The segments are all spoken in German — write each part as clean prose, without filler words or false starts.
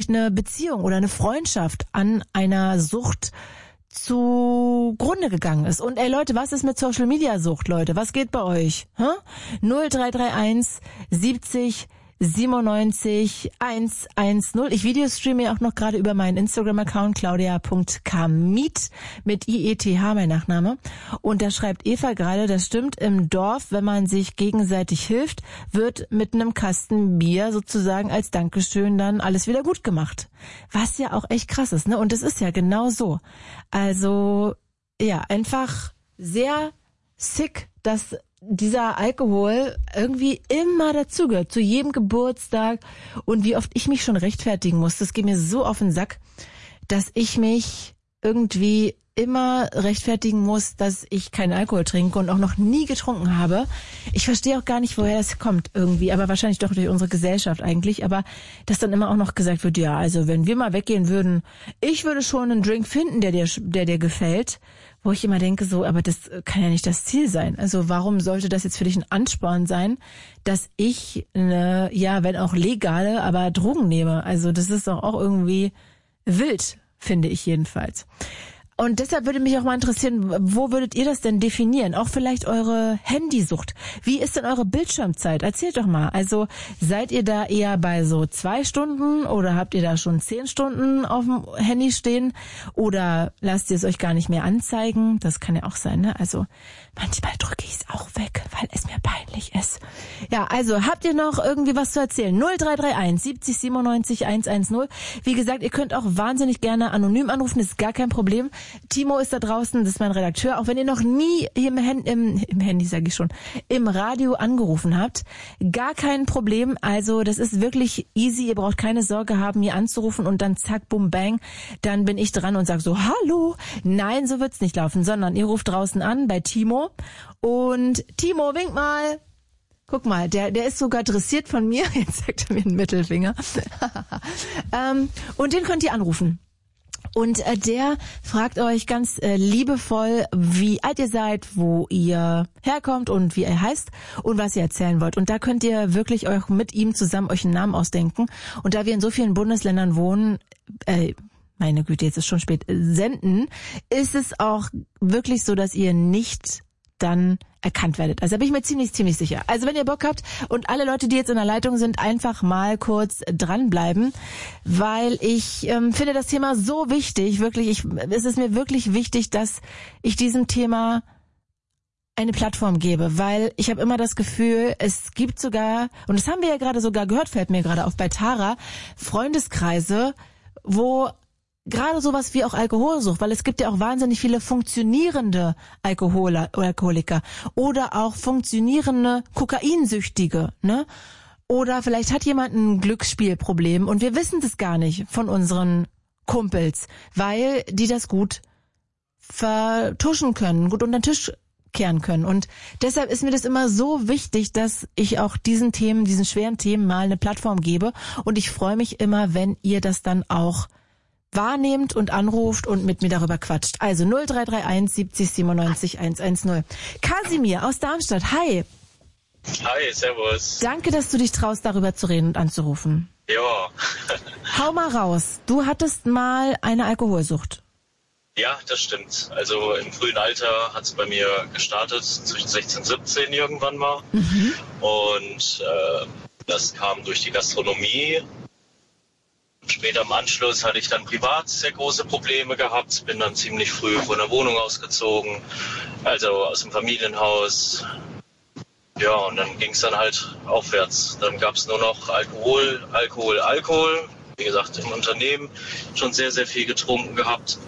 vielleicht eine Beziehung oder eine Freundschaft an einer Sucht zugrunde gegangen ist. Und ey Leute, was ist mit Social Media Sucht, Leute? Was geht bei euch? 0331 70 97 110. Ich Videostreame ja auch noch gerade über meinen Instagram-Account claudia.kamiet mit IETH, mein Nachname. Und da schreibt Eva gerade, das stimmt, im Dorf, wenn man sich gegenseitig hilft, wird mit einem Kasten Bier sozusagen als Dankeschön dann alles wieder gut gemacht. Was ja auch echt krass ist, ne? Und das ist ja genau so. Also, ja, einfach sehr sick, dass dieser Alkohol irgendwie immer dazugehört, zu jedem Geburtstag, und wie oft ich mich schon rechtfertigen muss, das geht mir so auf den Sack, dass ich mich irgendwie immer rechtfertigen muss, dass ich keinen Alkohol trinke und auch noch nie getrunken habe. Ich verstehe auch gar nicht, woher das kommt irgendwie, aber wahrscheinlich doch durch unsere Gesellschaft eigentlich, aber dass dann immer auch noch gesagt wird, ja, also wenn wir mal weggehen würden, ich würde schon einen Drink finden, der dir gefällt, wo ich immer denke so, aber das kann ja nicht das Ziel sein. Also warum sollte das jetzt für dich ein Ansporn sein, dass ich wenn auch legale, aber Drogen nehme? Also das ist doch auch irgendwie wild, finde ich jedenfalls. Und deshalb würde mich auch mal interessieren, wo würdet ihr das denn definieren? Auch vielleicht eure Handysucht. Wie ist denn eure Bildschirmzeit? Erzählt doch mal. Also seid ihr da eher bei so 2 Stunden oder habt ihr da schon 10 Stunden auf dem Handy stehen? Oder lasst ihr es euch gar nicht mehr anzeigen? Das kann ja auch sein, ne? Also manchmal drücke ich es auch weg, weil es mir peinlich ist. Ja, also habt ihr noch irgendwie was zu erzählen? 0331 70 97 110. Wie gesagt, ihr könnt auch wahnsinnig gerne anonym anrufen, das ist gar kein Problem. Timo ist da draußen, das ist mein Redakteur. Auch wenn ihr noch nie im Handy, sage ich schon, im Radio angerufen habt, gar kein Problem. Also das ist wirklich easy. Ihr braucht keine Sorge haben, mir anzurufen und dann zack, bum, bang, dann bin ich dran und sag so, hallo. Nein, so wird's nicht laufen, sondern ihr ruft draußen an bei Timo und Timo, wink mal. Guck mal, der ist sogar dressiert von mir. Jetzt zeigt er mir einen Mittelfinger. Und den könnt ihr anrufen. Und der fragt euch ganz liebevoll, wie alt ihr seid, wo ihr herkommt und wie ihr heißt und was ihr erzählen wollt. Und da könnt ihr wirklich euch mit ihm zusammen euch einen Namen ausdenken. Und da wir in so vielen Bundesländern wohnen, meine Güte, jetzt ist schon spät, senden, ist es auch wirklich so, dass ihr nicht dann erkannt werdet. Also da bin ich mir ziemlich sicher. Also wenn ihr Bock habt und alle Leute, die jetzt in der Leitung sind, einfach mal kurz dranbleiben, weil ich finde das Thema so wichtig, wirklich, es ist mir wirklich wichtig, dass ich diesem Thema eine Plattform gebe, weil ich habe immer das Gefühl, es gibt sogar, und das haben wir ja gerade sogar gehört, fällt mir gerade auf bei Tara, Freundeskreise, wo gerade sowas wie auch Alkoholsucht, weil es gibt ja auch wahnsinnig viele funktionierende Alkoholiker oder auch funktionierende Kokainsüchtige, ne? Oder vielleicht hat jemand ein Glücksspielproblem und wir wissen das gar nicht von unseren Kumpels, weil die das gut vertuschen können, gut unter den Tisch kehren können. Und deshalb ist mir das immer so wichtig, dass ich auch diesen schweren Themen mal eine Plattform gebe. Und ich freue mich immer, wenn ihr das dann auch wahrnehmt und anruft und mit mir darüber quatscht. Also 0331 70 97 110. Kasimir aus Darmstadt, hi. Hi, servus. Danke, dass du dich traust, darüber zu reden und anzurufen. Ja. Hau mal raus. Du hattest mal eine Alkoholsucht. Ja, das stimmt. Also im frühen Alter hat es bei mir gestartet, zwischen 16 und 17 irgendwann mal. Mhm. Und das kam durch die Gastronomie. Später im Anschluss hatte ich dann privat sehr große Probleme gehabt, bin dann ziemlich früh von der Wohnung ausgezogen, also aus dem Familienhaus. Ja, und dann ging es dann halt aufwärts. Dann gab es nur noch Alkohol. Wie gesagt, im Unternehmen schon sehr, sehr viel getrunken gehabt.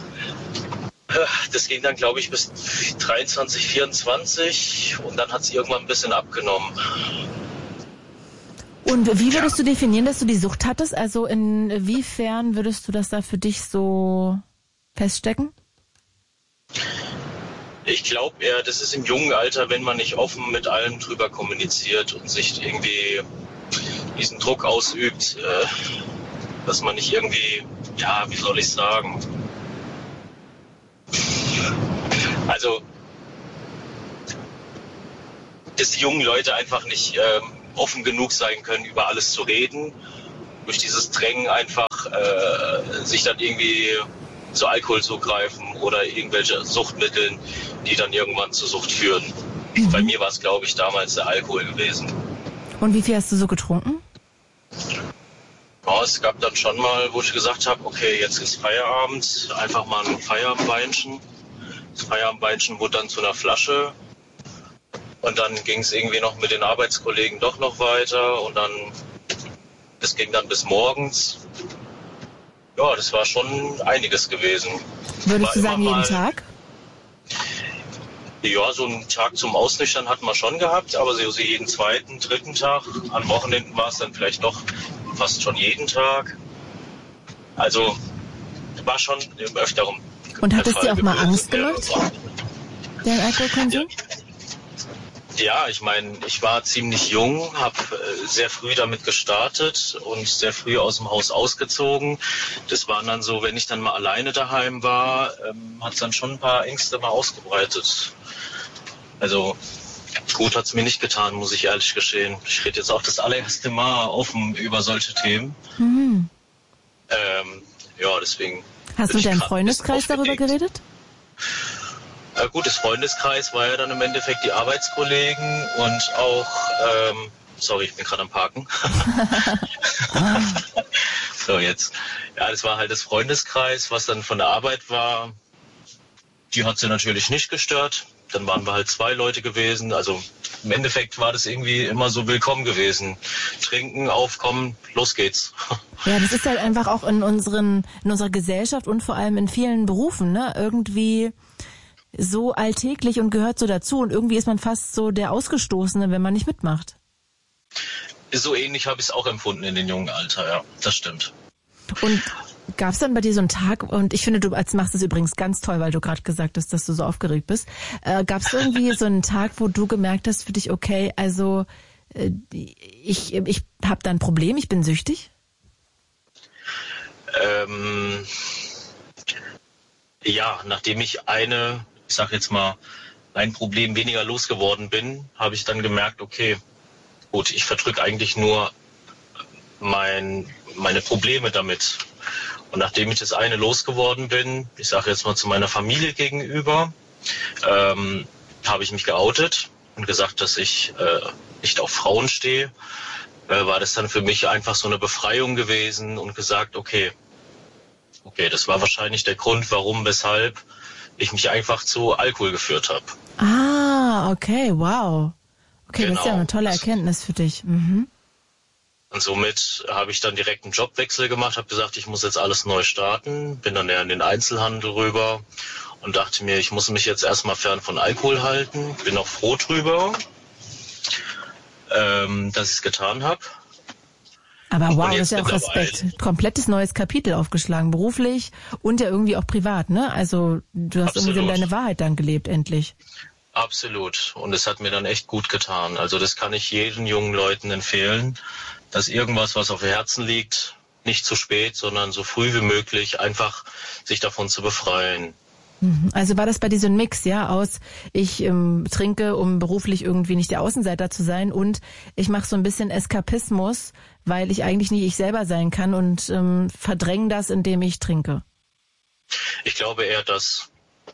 Das ging dann, glaube ich, bis 23, 24 und dann hat es irgendwann ein bisschen abgenommen. Und wie würdest du definieren, dass du die Sucht hattest? Also inwiefern würdest du das da für dich so feststecken? Ich glaube eher, das ist im jungen Alter, wenn man nicht offen mit allem drüber kommuniziert und sich irgendwie diesen Druck ausübt, dass man nicht irgendwie, ja, wie soll ich sagen? Also, dass die jungen Leute einfach nicht offen genug sein können, über alles zu reden. Durch dieses Drängen einfach einfach sich dann irgendwie zu Alkohol zugreifen oder irgendwelche Suchtmitteln, die dann irgendwann zur Sucht führen. Bei mir war es, glaube ich, damals der Alkohol gewesen. Und wie viel hast du so getrunken? Ja, es gab dann schon mal, wo ich gesagt habe, okay, jetzt ist Feierabend, einfach mal ein Feierabendweinchen. Das Feierabendweinchen wurde dann zu einer Flasche. Und dann ging es irgendwie noch mit den Arbeitskollegen doch noch weiter. Und dann, das ging dann bis morgens. Ja, das war schon einiges gewesen. Würdest du sagen, jeden Tag? Ja, so einen Tag zum Ausnüchtern hatten wir schon gehabt, aber so jeden zweiten, dritten Tag. An Wochenenden war es dann vielleicht doch fast schon jeden Tag. Also war schon im Öfteren. Und hat es dir auch mal Angst gemacht, dein Alkoholkonsum? Ja, ich meine, ich war ziemlich jung, habe sehr früh damit gestartet und sehr früh aus dem Haus ausgezogen. Das waren dann so, wenn ich dann mal alleine daheim war, hat es dann schon ein paar Ängste mal ausgebreitet. Also gut hat's mir nicht getan, muss ich ehrlich gestehen. Ich rede jetzt auch das allererste Mal offen über solche Themen. Mhm. Ja, deswegen. Hast du mit deinem Freundeskreis darüber geredet? Gut, das Freundeskreis war ja dann im Endeffekt die Arbeitskollegen und auch, sorry, ich bin gerade am Parken. So, jetzt. Ja, das war halt das Freundeskreis, was dann von der Arbeit war. Die hat sie natürlich nicht gestört. Dann waren wir halt 2 Leute gewesen. Also im Endeffekt war das irgendwie immer so willkommen gewesen. Trinken, aufkommen, los geht's. Ja, das ist halt einfach auch in unserer Gesellschaft und vor allem in vielen Berufen, ne, irgendwie so alltäglich und gehört so dazu. Und irgendwie ist man fast so der Ausgestoßene, wenn man nicht mitmacht. So ähnlich habe ich es auch empfunden in dem jungen Alter, ja, das stimmt. Und gab es dann bei dir so einen Tag, und ich finde, du machst es übrigens ganz toll, weil du gerade gesagt hast, dass du so aufgeregt bist. Gab es irgendwie so einen Tag, wo du gemerkt hast für dich, okay, also ich habe da ein Problem, ich bin süchtig? Ja, nachdem ich ich sag jetzt mal, ein Problem weniger losgeworden bin, habe ich dann gemerkt, okay, gut, ich verdrücke eigentlich nur meine Probleme damit. Und nachdem ich das eine losgeworden bin, ich sage jetzt mal zu meiner Familie gegenüber, habe ich mich geoutet und gesagt, dass ich nicht auf Frauen stehe, war das dann für mich einfach so eine Befreiung gewesen und gesagt, okay, das war wahrscheinlich der Grund, warum, weshalb ich mich einfach zu Alkohol geführt habe. Ah, okay, wow. Okay, genau. Das ist ja eine tolle Erkenntnis für dich. Mhm. Und somit habe ich dann direkt einen Jobwechsel gemacht, habe gesagt, ich muss jetzt alles neu starten, bin dann eher in den Einzelhandel rüber und dachte mir, ich muss mich jetzt erstmal fern von Alkohol halten. Bin auch froh drüber, dass ich es getan habe. Aber wow, das ist ja auch Respekt. Komplettes neues Kapitel aufgeschlagen, beruflich und ja irgendwie auch privat, ne? Also du hast irgendwie deine Wahrheit dann gelebt, endlich. Absolut. Und es hat mir dann echt gut getan. Also das kann ich jeden jungen Leuten empfehlen, dass irgendwas, was auf dem Herzen liegt, nicht zu spät, sondern so früh wie möglich einfach sich davon zu befreien. Also war das bei dir so ein Mix, ja, aus ich trinke, um beruflich irgendwie nicht der Außenseiter zu sein und ich mache so ein bisschen Eskapismus, weil ich eigentlich nicht ich selber sein kann und verdränge das, indem ich trinke. Ich glaube eher das.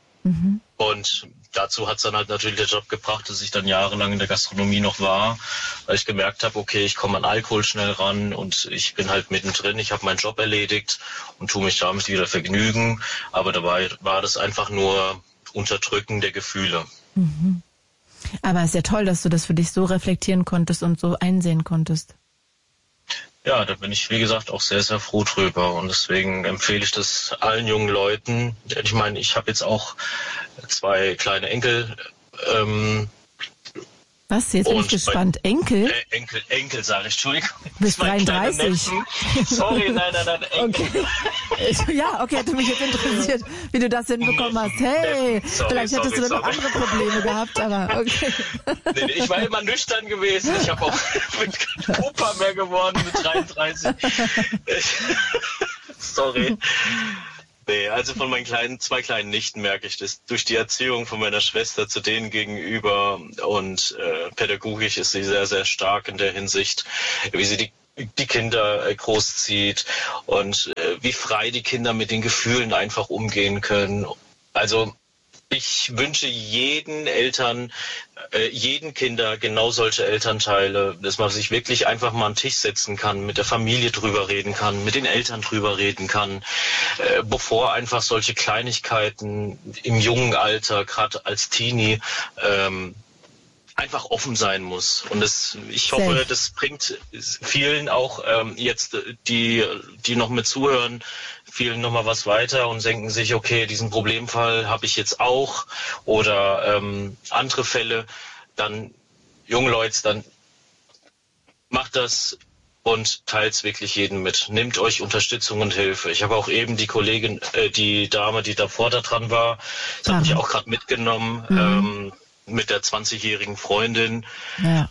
Und dazu hat es dann halt natürlich der Job gebracht, dass ich dann jahrelang in der Gastronomie noch war, weil ich gemerkt habe, okay, ich komme an Alkohol schnell ran und ich bin halt mittendrin, ich habe meinen Job erledigt und tue mich damit wieder vergnügen, aber dabei war das einfach nur Unterdrücken der Gefühle. Aber es ist ja toll, dass du das für dich so reflektieren konntest und so einsehen konntest. Ja, da bin ich, wie gesagt, auch sehr, sehr froh drüber und deswegen empfehle ich das allen jungen Leuten. Ich meine, ich habe jetzt auch 2 kleine Enkel. Was? Jetzt bin ich gespannt. Enkel? Enkel sage ich, Entschuldigung. Du bist 33. Sorry, nein, Enkel. Okay. Ja, okay, hätte mich jetzt interessiert, wie du das hinbekommen hast. Hey, vielleicht hättest du noch andere Probleme gehabt, aber okay. Nee, ich war immer nüchtern gewesen. Ich habe auch kein Opa mehr geworden mit 33. Sorry. Nee, also von meinen 2 kleinen Nichten merke ich das. Durch die Erziehung von meiner Schwester zu denen gegenüber und pädagogisch ist sie sehr, sehr stark in der Hinsicht, wie sie die Kinder großzieht und wie frei die Kinder mit den Gefühlen einfach umgehen können. Also ich wünsche jeden Kinder genau solche Elternteile, dass man sich wirklich einfach mal an den Tisch setzen kann, mit der Familie drüber reden kann, mit den Eltern drüber reden kann, bevor einfach solche Kleinigkeiten im jungen Alter, gerade als Teenie, einfach offen sein muss. Und ich hoffe, das bringt vielen auch jetzt, die noch mit zuhören, vielen nochmal was weiter und denken sich, okay, diesen Problemfall habe ich jetzt auch oder andere Fälle. Dann, junge Leute, dann macht das und teilt wirklich jeden mit. Nehmt euch Unterstützung und Hilfe. Ich habe auch eben die Kollegin, die Dame, die davor da dran war, das hat mich auch gerade mitgenommen, mit der 20-jährigen Freundin. Ja.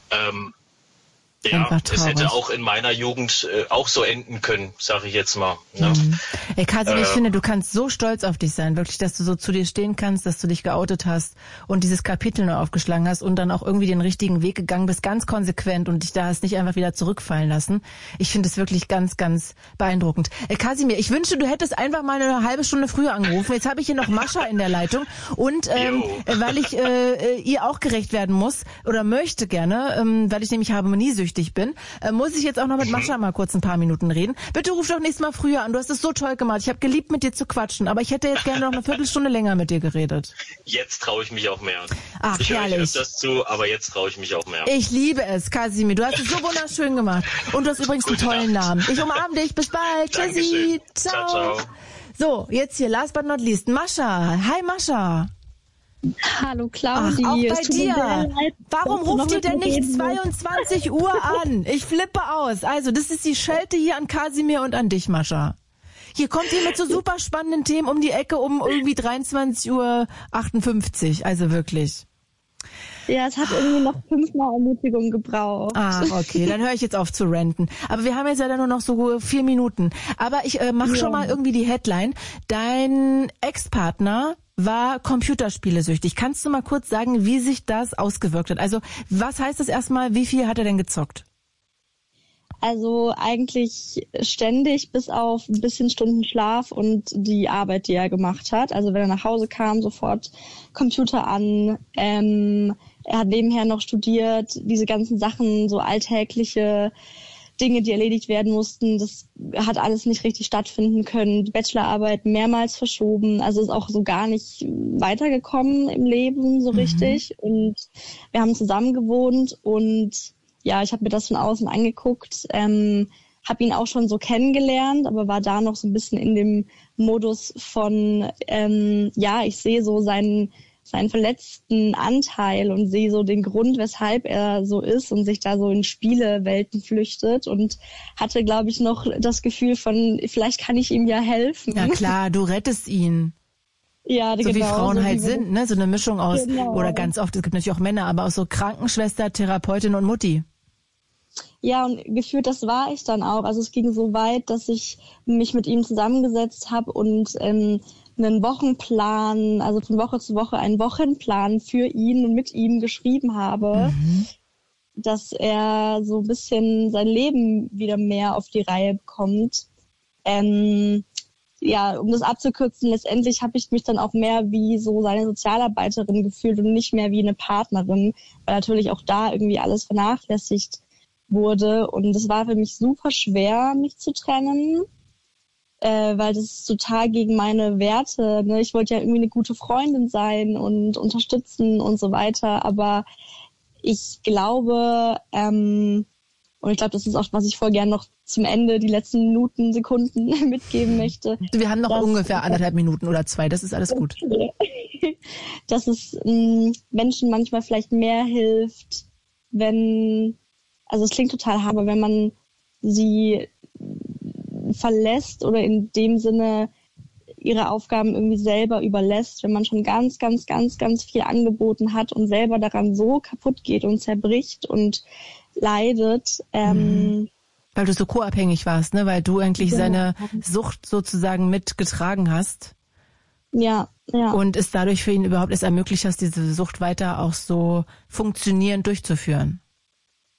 Es hätte auch in meiner Jugend auch so enden können, sage ich jetzt mal. Ne? Ey, Kasimir, ich finde, du kannst so stolz auf dich sein, wirklich, dass du so zu dir stehen kannst, dass du dich geoutet hast und dieses Kapitel nur aufgeschlagen hast und dann auch irgendwie den richtigen Weg gegangen bist, ganz konsequent und dich da hast nicht einfach wieder zurückfallen lassen. Ich finde es wirklich ganz, ganz beeindruckend. Kasimir, ich wünsche, du hättest einfach mal eine halbe Stunde früher angerufen. Jetzt habe ich hier noch Mascha in der Leitung und weil ich ihr auch gerecht werden muss oder möchte gerne, weil ich nämlich harmoniesüchtig bin, muss ich jetzt auch noch mit Mascha mal kurz ein paar Minuten reden. Bitte ruf doch nächstes Mal früher an. Du hast es so toll gemacht. Ich habe geliebt, mit dir zu quatschen, aber ich hätte jetzt gerne noch eine Viertelstunde länger mit dir geredet. Jetzt traue ich mich auch mehr. Ach, ich herrlich. höre öfters zu, aber jetzt traue ich mich auch mehr. Ich liebe es, Kasimir. Du hast es so wunderschön gemacht. Und du hast übrigens einen tollen Namen. Ich umarme dich. Bis bald. Tschüssi. Ciao. Ciao. So, jetzt hier, last but not least, Mascha. Hi, Mascha. Hallo Claudi. Ach, auch bei dir. Warum ruft ihr denn nicht 22 Uhr an? Ich flippe aus. Also, das ist die Schelte hier an Kasimir und an dich, Mascha. Hier kommt ihr mit so super spannenden Themen um die Ecke um irgendwie 23:58 Uhr. Also wirklich. Ja, es hat irgendwie noch 5-mal Ermutigung gebraucht. Ah, okay, dann höre ich jetzt auf zu ranten. Aber wir haben jetzt leider nur noch so 4 Minuten. Aber ich mache schon mal irgendwie die Headline. Dein Ex-Partner war computerspielesüchtig. Kannst du mal kurz sagen, wie sich das ausgewirkt hat? Also, was heißt das erstmal? Wie viel hat er denn gezockt? Also eigentlich ständig, bis auf ein bisschen Stunden Schlaf und die Arbeit, die er gemacht hat. Also wenn er nach Hause kam, sofort Computer an. Er hat nebenher noch studiert, diese ganzen Sachen, so alltägliche Dinge, die erledigt werden mussten, das hat alles nicht richtig stattfinden können. Die Bachelorarbeit mehrmals verschoben, also ist auch so gar nicht weitergekommen im Leben so richtig. Und wir haben zusammen gewohnt und ja, ich habe mir das von außen angeguckt, habe ihn auch schon so kennengelernt, aber war da noch so ein bisschen in dem Modus von, ich sehe so seinen verletzten Anteil und sehe so den Grund, weshalb er so ist und sich da so in Spielewelten flüchtet und hatte, glaube ich, noch das Gefühl von, vielleicht kann ich ihm ja helfen. Ja klar, du rettest ihn. Ja, so genau, wie Frauen so halt wie sind, ne? So eine Mischung aus, oder ganz oft, es gibt natürlich auch Männer, aber aus so Krankenschwester, Therapeutin und Mutti. Ja, und gefühlt, das war ich dann auch. Also es ging so weit, dass ich mich mit ihm zusammengesetzt habe und einen Wochenplan, also von Woche zu Woche einen Wochenplan für ihn und mit ihm geschrieben habe, dass er so ein bisschen sein Leben wieder mehr auf die Reihe bekommt. Um das abzukürzen, letztendlich habe ich mich dann auch mehr wie so seine Sozialarbeiterin gefühlt und nicht mehr wie eine Partnerin, weil natürlich auch da irgendwie alles vernachlässigt wurde. Und es war für mich super schwer, mich zu trennen, weil das ist total gegen meine Werte. Ne? Ich wollte ja irgendwie eine gute Freundin sein und unterstützen und so weiter. Aber ich glaube, und ich glaube, das ist auch, was ich voll gern noch zum Ende, die letzten Minuten, Sekunden mitgeben möchte. Wir haben noch ungefähr 1,5 Minuten oder 2, das ist alles gut. Dass es Menschen manchmal vielleicht mehr hilft, also es klingt total hart, aber wenn man sie verlässt oder in dem Sinne ihre Aufgaben irgendwie selber überlässt, wenn man schon ganz, ganz, ganz, ganz viel angeboten hat und selber daran so kaputt geht und zerbricht und leidet. Weil du so co-abhängig warst, ne? Weil du eigentlich seine Sucht sozusagen mitgetragen hast. Ja. Und es dadurch für ihn überhaupt erst ermöglicht hast, diese Sucht weiter auch so funktionierend durchzuführen.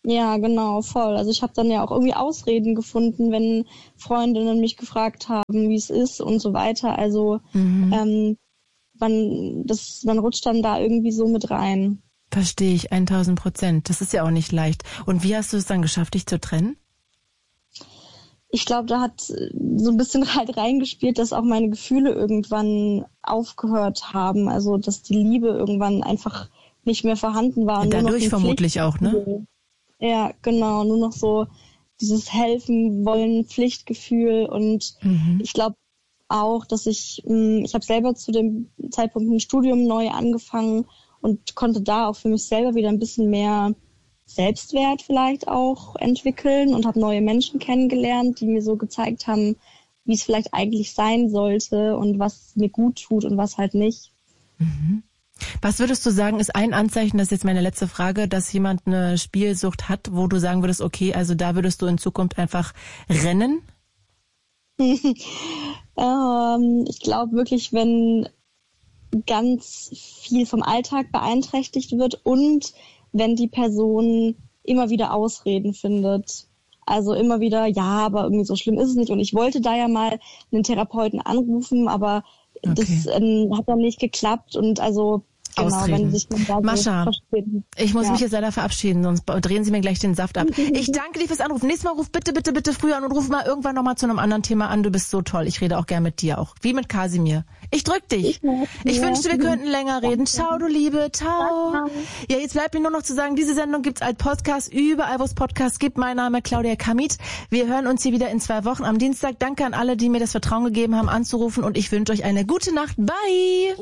Ja, genau, voll. Also ich habe dann ja auch irgendwie Ausreden gefunden, wenn Freundinnen mich gefragt haben, wie es ist und so weiter. Also man rutscht dann da irgendwie so mit rein. Verstehe ich, 1000%. Das ist ja auch nicht leicht. Und wie hast du es dann geschafft, dich zu trennen? Ich glaube, da hat so ein bisschen halt reingespielt, dass auch meine Gefühle irgendwann aufgehört haben. Also dass die Liebe irgendwann einfach nicht mehr vorhanden war. Ja, dadurch vermutlich auch, ne? Ja, genau. Nur noch so dieses Helfen wollen, Pflichtgefühl. Und ich glaube auch, dass ich habe selber zu dem Zeitpunkt ein Studium neu angefangen und konnte da auch für mich selber wieder ein bisschen mehr Selbstwert vielleicht auch entwickeln und habe neue Menschen kennengelernt, die mir so gezeigt haben, wie es vielleicht eigentlich sein sollte und was mir gut tut und was halt nicht. Was würdest du sagen, ist ein Anzeichen, das ist jetzt meine letzte Frage, dass jemand eine Spielsucht hat, wo du sagen würdest, okay, also da würdest du in Zukunft einfach rennen? Ich glaube wirklich, wenn ganz viel vom Alltag beeinträchtigt wird und wenn die Person immer wieder Ausreden findet. Also immer wieder, ja, aber irgendwie so schlimm ist es nicht. Und ich wollte da ja mal einen Therapeuten anrufen, aber das hat dann nicht geklappt. Und also genau, Ausreden. wenn sich dann da Mascha, so ich muss mich jetzt leider verabschieden, sonst drehen Sie mir gleich den Saft ab. Ich danke dir fürs Anrufen. Nächstes Mal ruf bitte früher an und ruf mal irgendwann nochmal zu einem anderen Thema an. Du bist so toll. Ich rede auch gern mit dir auch. Wie mit Kasimir. Ich drück dich. Ich wünschte, wir könnten länger reden. Ciao, du Liebe. Ciao. Ja, jetzt bleibt mir nur noch zu sagen, diese Sendung gibt's als Podcast überall, wo es Podcasts gibt. Mein Name ist Claudia Kamit. Wir hören uns hier wieder in 2 Wochen am Dienstag. Danke an alle, die mir das Vertrauen gegeben haben, anzurufen. Und ich wünsche euch eine gute Nacht. Bye.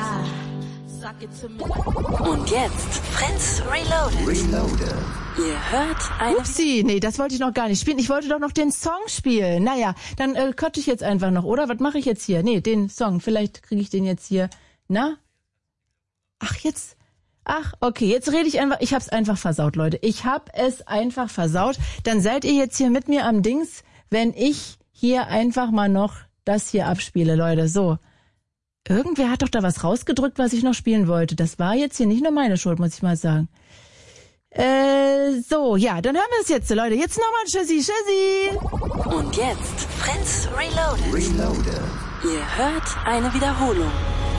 Und jetzt Friends Reloaded. Ihr hört eine... Upsi, nee, das wollte ich noch gar nicht spielen. Ich wollte doch noch den Song spielen. Naja, dann könnte ich jetzt einfach noch, oder? Was mache ich jetzt hier? Nee, den Song. Vielleicht kriege ich den jetzt hier. Na? Okay, jetzt rede ich einfach. Ich hab's einfach versaut, Leute. Ich hab es einfach versaut. Dann seid ihr jetzt hier mit mir am Dings, wenn ich hier einfach mal noch das hier abspiele, Leute. So. Irgendwer hat doch da was rausgedrückt, was ich noch spielen wollte. Das war jetzt hier nicht nur meine Schuld, muss ich mal sagen. So, ja, dann hören wir es jetzt, Leute. Jetzt nochmal Tschüssi. Und jetzt Friends Reloaded. Ihr hört eine Wiederholung.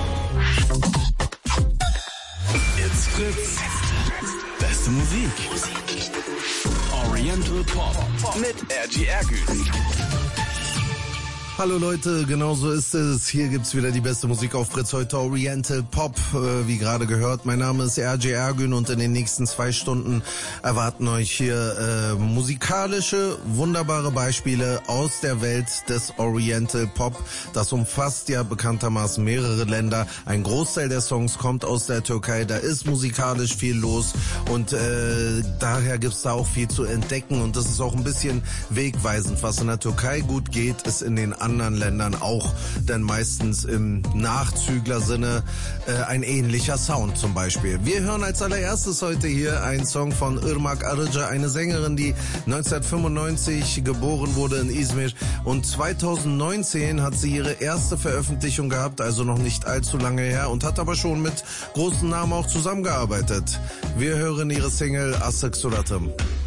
It's Fritz. Beste Musik. Oriental Pop mit RG Ergün. Hallo Leute, genau so ist es. Hier gibt's wieder die beste Musik auf Fritz, heute Oriental Pop, wie gerade gehört. Mein Name ist RG Ergün und in den nächsten 2 Stunden erwarten euch hier musikalische, wunderbare Beispiele aus der Welt des Oriental Pop. Das umfasst ja bekanntermaßen mehrere Länder. Ein Großteil der Songs kommt aus der Türkei, da ist musikalisch viel los und daher gibt's da auch viel zu entdecken und das ist auch ein bisschen wegweisend. Was in der Türkei gut geht, ist in den anderen Ländern auch, denn meistens im Nachzügler-Sinne ein ähnlicher Sound zum Beispiel. Wir hören als allererstes heute hier einen Song von Irmak Arıca, eine Sängerin, die 1995 geboren wurde in Izmir und 2019 hat sie ihre erste Veröffentlichung gehabt, also noch nicht allzu lange her und hat aber schon mit großen Namen auch zusammengearbeitet. Wir hören ihre Single Asık Suratım.